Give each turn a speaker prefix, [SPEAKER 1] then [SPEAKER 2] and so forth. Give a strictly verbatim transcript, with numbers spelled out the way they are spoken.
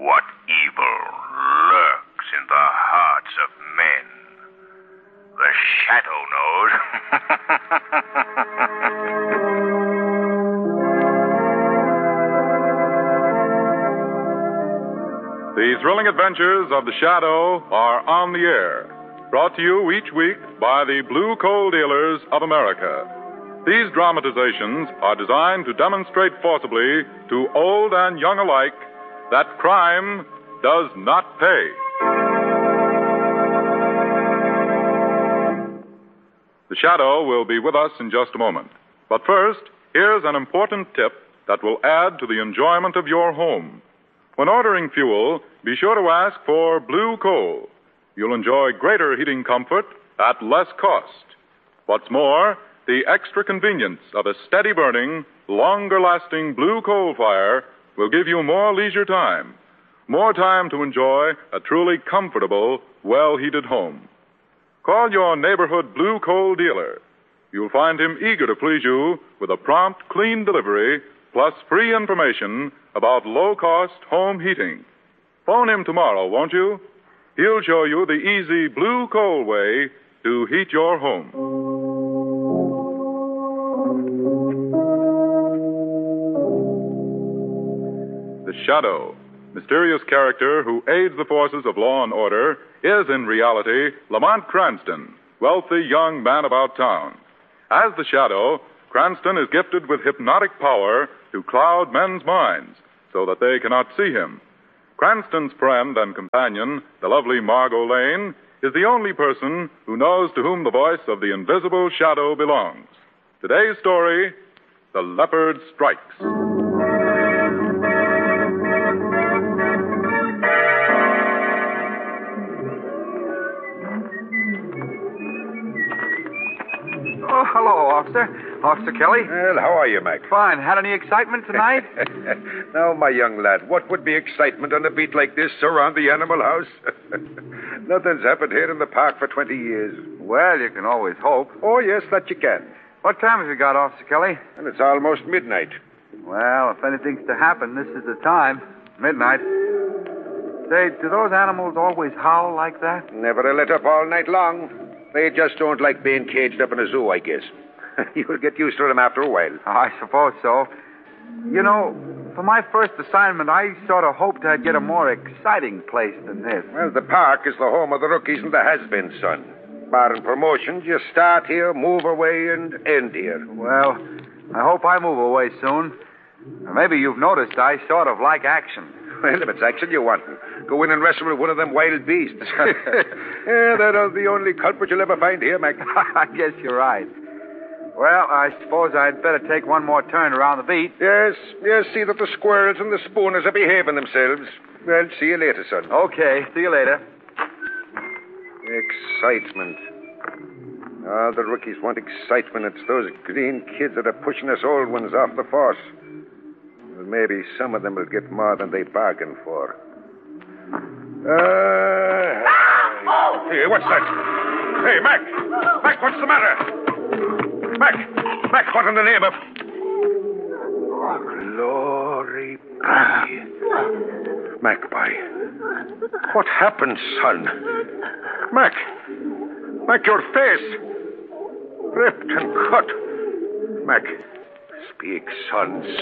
[SPEAKER 1] what evil lurks in the hearts of men. The Shadow knows.
[SPEAKER 2] The thrilling adventures of the Shadow are on the air, brought to you each week by the Blue Coal Dealers of America. These dramatizations are designed to demonstrate forcibly to old and young alike that crime does not pay. The Shadow will be with us in just a moment. But first, here's an important tip that will add to the enjoyment of your home. When ordering fuel, be sure to ask for Blue Coal. You'll enjoy greater heating comfort at less cost. What's more, the extra convenience of a steady-burning, longer-lasting Blue Coal fire will give you more leisure time, more time to enjoy a truly comfortable, well-heated home. Call your neighborhood Blue Coal dealer. You'll find him eager to please you with a prompt, clean delivery, plus free information about low-cost home heating. Phone him tomorrow, won't you? He'll show you the easy Blue Coal way to heat your home. The Shadow, mysterious character who aids the forces of law and order, is in reality Lamont Cranston, wealthy young man about town. As the Shadow, Cranston is gifted with hypnotic power to cloud men's minds so that they cannot see him. Cranston's friend and companion, the lovely Margot Lane, is the only person who knows to whom the voice of the invisible Shadow belongs. Today's story, The Leopard Strikes.
[SPEAKER 3] Oh, hello, officer. Officer Kelly.
[SPEAKER 4] Well, how are you, Mac?
[SPEAKER 3] Fine. Had any excitement tonight?
[SPEAKER 4] Now, my young lad, what would be excitement on a beat like this around the animal house? Nothing's happened here in the park for twenty years.
[SPEAKER 3] Well, you can always hope.
[SPEAKER 4] Oh, yes, that you can.
[SPEAKER 3] What time have you got, Officer Kelly?
[SPEAKER 4] And it's almost midnight.
[SPEAKER 3] Well, if anything's to happen, this is the time. Midnight. Say, do those animals always howl like that?
[SPEAKER 4] Never a let up all night long. They just don't like being caged up in a zoo, I guess. You'll get used to them after a while.
[SPEAKER 3] Oh, I suppose so. You know, for my first assignment, I sort of hoped I'd get a more exciting place than this.
[SPEAKER 4] Well, the park is the home of the rookies and the has-beens, son. Barring promotions, you start here, move away, and end here.
[SPEAKER 3] Well, I hope I move away soon. Maybe you've noticed I sort of like action.
[SPEAKER 4] Well, if it's action you want, go in and wrestle with one of them wild beasts. Yeah, that are the only culprit you'll ever find here, Mac.
[SPEAKER 3] I guess you're right. Well, I suppose I'd better take one more turn around the beat.
[SPEAKER 4] Yes, yes, see that the squirrels and the spooners are behaving themselves. Well, see you later, son.
[SPEAKER 3] Okay, see you later.
[SPEAKER 4] Excitement. Ah, the rookies want excitement. It's those green kids that are pushing us old ones off the force. Well, maybe some of them will get more than they bargained for. Uh... Hey, what's that? Hey, Mac! Mac, what's the matter? Mac! Mac, what in the name of... Glory be. Magpie. What happened, son? Mac! Mac, your face! Ripped and cut. Mac, speak, son,